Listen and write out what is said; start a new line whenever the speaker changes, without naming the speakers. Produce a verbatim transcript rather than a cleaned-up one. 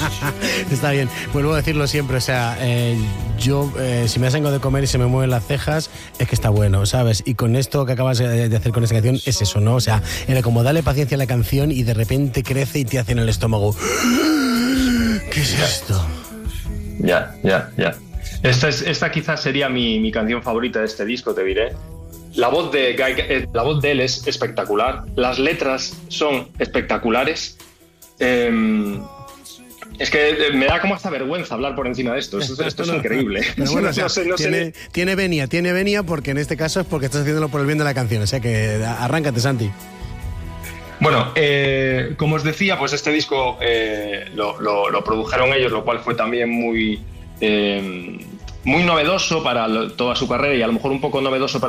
Está bien, vuelvo a decirlo siempre, o sea, eh, yo, eh, si me hacen algo de comer y se me mueven las cejas, es que está bueno, ¿sabes? Y con esto que acabas de hacer con esta canción, es eso, ¿no? O sea, era como darle paciencia a la canción y de repente crece y te hace en el estómago. ¿Qué es esto?
Ya, ya, ya. Esta, es, esta quizás sería mi, mi canción favorita de este disco, te diré. La voz de Guy, la voz de él es espectacular, las letras son espectaculares. Eh, es que me da como hasta vergüenza hablar por encima de esto. Esto, esto es increíble.
Pero bueno, o sea,
no sé, no
tiene,
sé.
tiene venia, tiene venia porque en este caso es porque estás haciéndolo por el bien de la canción. O sea que arráncate, Santi.
Bueno, eh, como os decía, pues este disco eh, lo, lo, lo produjeron ellos, lo cual fue también muy, eh, muy novedoso para lo, toda su carrera y a lo mejor un poco novedoso para